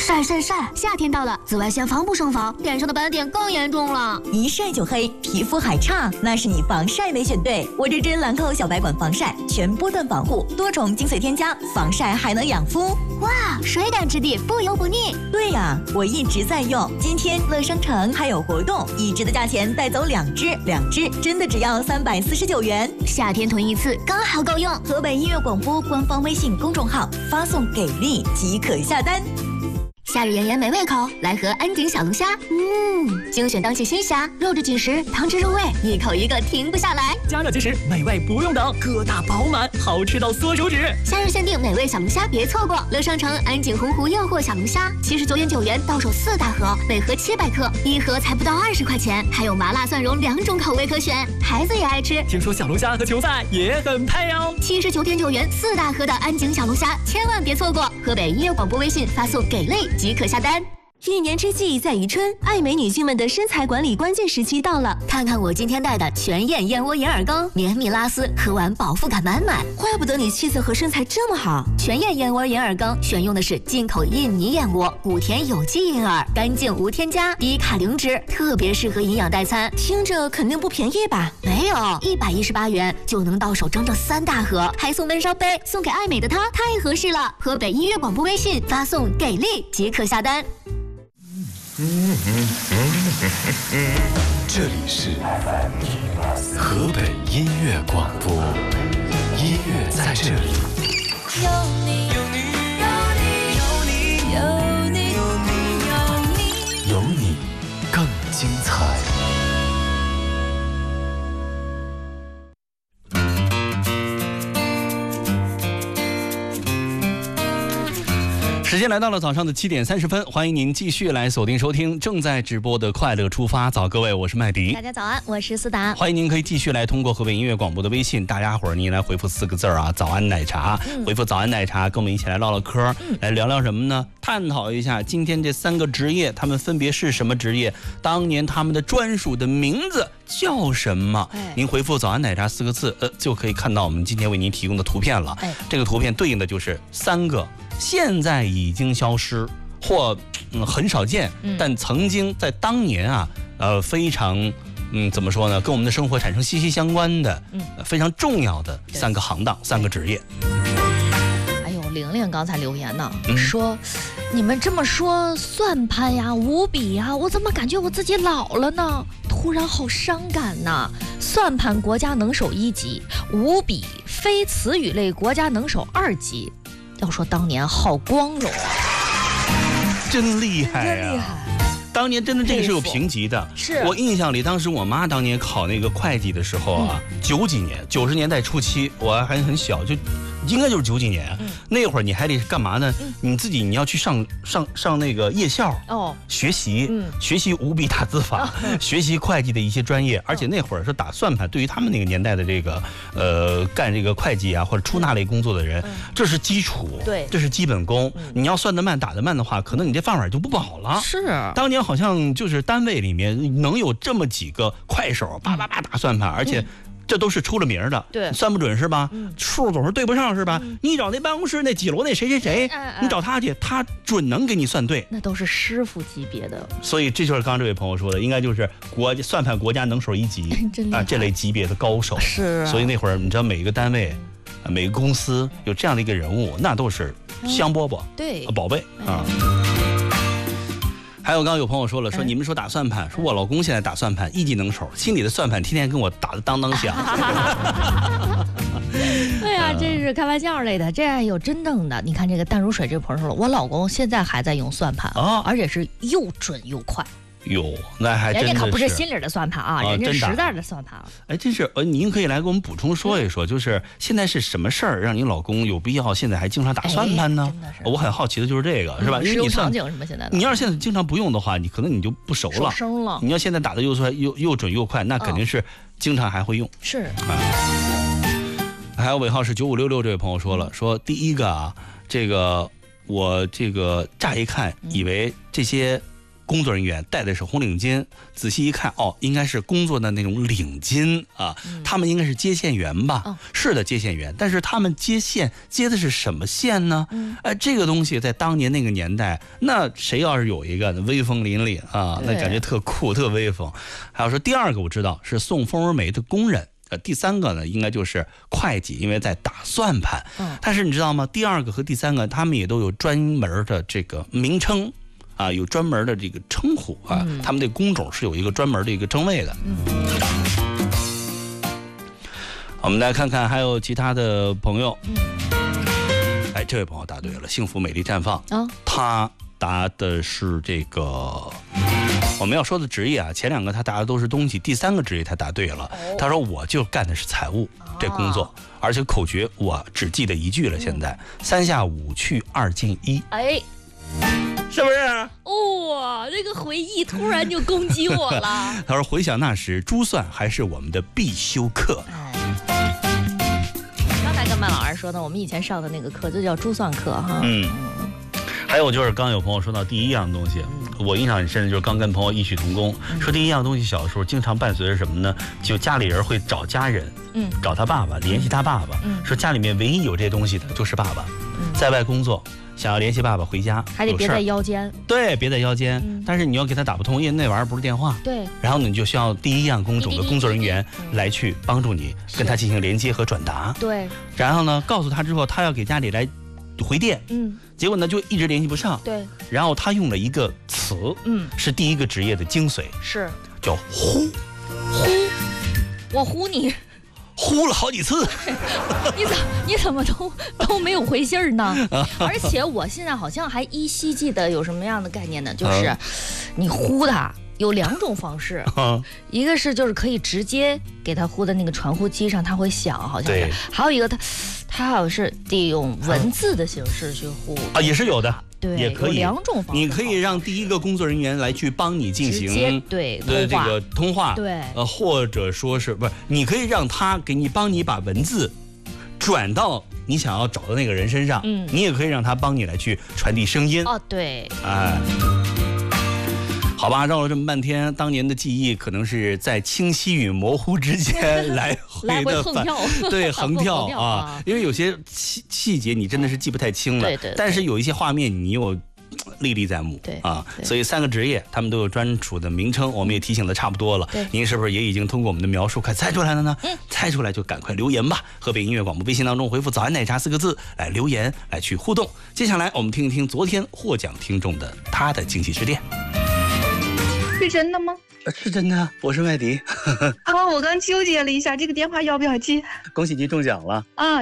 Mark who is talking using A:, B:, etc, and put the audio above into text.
A: 晒，夏天到了，紫外线防不胜防，脸上的斑点更严重了。
B: 一晒就黑，皮肤还差，那是你防晒没选对。我这支兰蔻小白管防晒，全波段防护，多重精粹添加，防晒还能养肤。
A: 哇，水感质地，不油不腻。
B: 对呀，我一直在用。今天乐商城还有活动，一支的价钱带走2支，2支真的只要349元。
A: 夏天囤一次刚好够用。
B: 河北音乐广播官方微信公众号发送给力即可下单。
A: 夏日炎炎没胃口，来盒安井小龙虾。精选当季新虾，肉质紧实，汤汁入味，一口一个停不下来。
C: 加热即食，美味不用等，个大饱满，好吃到缩手指。
A: 夏日限定美味小龙虾，别错过！乐商城安井洪湖诱惑小龙虾，79元9元到手4大盒，每盒700克，一盒才不到20块钱，还有麻辣蒜蓉2种口味可选，孩子也爱吃。
C: 听说小龙虾和球赛也很配哦。
A: 79.9元4大盒的安井小龙虾，千万别错过！河北音乐广播微信发送给力即可下单。
D: 一年之计在于春，爱美女性们的身材管理关键时期到了。
A: 看看我今天带的全燕燕窝银耳羹，绵密拉丝，喝完饱腹感满满。
D: 怪不得你气色和身材这么好。
A: 全燕燕窝银耳羹选用的是进口印尼燕窝，谷田有机银耳，干净无添加，低卡零脂，特别适合营养代餐。
D: 听着肯定不便宜吧？
A: 没有，118元就能到手整整3大盒，还送闷烧杯，送给爱美的她，太合适了。河北音乐广播微信发送给力即可下单。
E: 这里是河北音乐广播，音乐在这里。
F: 有你，有你，有你，有你，有你，有你，
E: 有你更精彩。
G: 时间来到了早上的7点30分，欢迎您继续来锁定收听正在直播的快乐出发。早，各位，我是麦迪。
A: 大家早安，我是思达。
G: 欢迎您可以继续来通过河北音乐广播的微信，大家伙儿您来回复4个字啊，早安奶茶。回复早安奶茶，跟我们一起来唠唠嗑，来聊聊什么呢？探讨一下今天这3个职业，他们分别是什么职业？当年他们的专属的名字叫什么？您回复早安奶茶4个字，就可以看到我们今天为您提供的图片了。这个图片对应的就是3个现在已经消失或很少见，但曾经在当年啊，非常怎么说呢，跟我们的生活产生息息相关的，非常重要的3个行当，3个职业。
H: 哎呦，玲玲刚才留言呢，说你们这么说算盘呀、五笔呀，我怎么感觉我自己老了呢？突然好伤感呐！算盘国家能手1级，五笔非词语类国家能手2级。要说当年好光荣啊，
G: 真厉害啊！当年真的这个是有评级的。
H: 是
G: 我印象里，当时我妈当年考那个会计的时候啊，90几年，90年代初期，我还很小，就应该就是90几年。那会儿你还得干嘛呢？你自己你要去上那个夜校学习，学习五笔打字法，学习会计的一些专业。而且那会儿是打算盘，对于他们那个年代的这个干这个会计啊或者出纳类工作的人，这是基础，
H: 对，
G: 这是基本功。你要算得慢打得慢的话，可能你这饭碗就不好了。
H: 是，
G: 当年好像就是单位里面能有这么几个快手，叭叭叭打算盘，而且这都是出了名的，
H: 对，
G: 算不准是吧？数总是对不上是吧？你找那办公室那几楼那谁谁谁，你找他去，他准能给你算对。
H: 那都是师傅级别的。
G: 所以这就是刚刚这位朋友说的，应该就是算盘国家能手1级啊，这类级别的高手。
H: 是啊，
G: 所以那会儿你知道每一个单位、每个公司有这样的一个人物，那都是香饽饽，
H: 对，
G: 宝贝啊。还有刚刚有朋友说了，说你们说打算盘，说我老公现在打算盘1级能手，心里的算盘天天跟我打得当当响。
H: 对呀，这是开玩笑类的，这还有真正的。你看这个淡如水这朋友说了，我老公现在还在用算盘而且是又准又快。
G: 哟，那还真的是，
H: 人家可不是心里的算盘啊，人家实在的算盘。
G: 哎，真是，您可以来给我们补充说一说，就是现在是什么事儿让您老公有必要现在还经常打算盘呢？我很好奇的就是这个，是吧？因为你
H: 场景什么现在的，
G: 你要是现在经常不用的话，你可能你就不熟了，
H: 手生了。
G: 你要现在打的又准又快，那肯定是经常还会用。
H: 是。
G: 还有尾号是9566这位朋友说了，说第一个啊，这个我这个乍一看以为这些工作人员戴的是红领巾，仔细一看，哦，应该是工作的那种领巾啊，他们应该是接线员吧？是的，接线员。但是他们接线接的是什么线呢？这个东西在当年那个年代，那谁要是有一个威风凛凛啊，那感觉特酷特威风。还有说第二个我知道是送蜂窝煤的工人。第三个呢，应该就是会计，因为在打算盘。但是你知道吗？第二个和第三个，他们也都有专门的这个名称啊，有专门的这个称呼啊，他们的工种是有一个专门的一个称谓的。我们来看看还有其他的朋友。哎，这位朋友答对了，幸福美丽绽放。他答的是这个。我们要说的职业啊，前两个他答的都是东西，第三个职业他答对了。他说我就干的是财务这工作，而且口诀我只记得一句了。现在3下5去2进1，
H: 哎，
G: 是不是？
H: 哇，这个回忆突然就攻击我了。
G: 他说回想那时，珠算还是我们的必修课。
H: 刚才跟曼老师说的，我们以前上的那个课就叫珠算课哈。
G: 还有就是刚有朋友说到第一样东西，我印象很深的就是刚跟朋友异曲同工，说第一样东西小的时候经常伴随着什么呢？就家里人会找家人，找他爸爸，联系他爸爸，说家里面唯一有这东西的就是爸爸，在外工作，想要联系爸爸回家，
H: 还得别在腰间，
G: 对，别在腰间，但是你要给他打不通，因为那玩意儿不是电话，
H: 对，
G: 然后你就需要第一样工种的工作人员来去帮助你跟他进行连接和转达，
H: 对，
G: 然后呢，告诉他之后，他要给家里来回电，结果呢就一直联系不上，
H: 对，
G: 然后他用了一个词，是第一个职业的精髓，
H: 是
G: 叫呼，
H: 我呼你，
G: 呼了好几次，
H: 你怎么都没有回信儿呢？而且我现在好像还依稀记得有什么样的概念呢？就是你呼他有2种方式，一个是就是可以直接给他呼的那个传呼机上，它会响，好像是；还有一个他好像是得用文字的形式去呼
G: 啊，也是有的。
H: 对，
G: 也可以
H: 有2种方式，
G: 你可以让第一个工作人员来去帮你进行
H: 对
G: 这个通话，
H: 对，
G: 或者说是不是？你可以让他帮你把文字转到你想要找的那个人身上，你也可以让他帮你来去传递声音。
H: 哦，对，
G: 哎。好吧，绕了这么半天，当年的记忆可能是在清晰与模糊之间来回的
H: 横跳，
G: 对，横跳啊，因为有些细节你真的是记不太清了，
H: 对，
G: 但是有一些画面你又历历在目，
H: 对
G: 啊，所以3个职业他们都有专属的名称，我们也提醒的差不多了，您是不是也已经通过我们的描述快猜出来了呢？猜出来就赶快留言吧，河北音乐广播微信当中回复早安奶茶4个字来留言来去互动。接下来我们听一听昨天获奖听众的他的惊喜致电。
I: 是真的吗？
G: 是真的，我是麦迪。
I: 我刚纠结了一下，这个电话要不要接？
G: 恭喜您中奖了
I: 啊！